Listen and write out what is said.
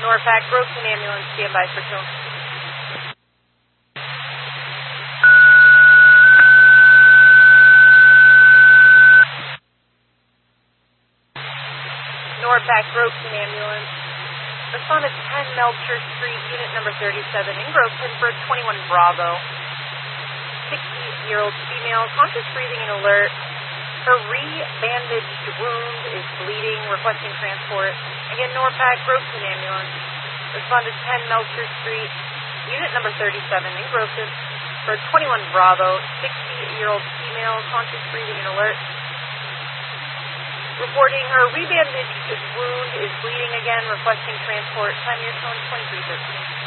Norpac, Groveton ambulance, standby for tone. Norpac, Groveton ambulance. Respond to 10 Melcher Street, unit number 37 in Groveton for 21 Bravo. 60-year-old female, conscious breathing and alert. Her re-bandaged wound is bleeding, requesting transport. Again, Norpac, Groveton ambulance. Respond to 10 Melcher Street, unit number 37 in Groveton for 21 Bravo. 60-year-old female, conscious breathing and alert. Reporting her re-bandaged wound is bleeding again, requesting transport. Time your tone 2313.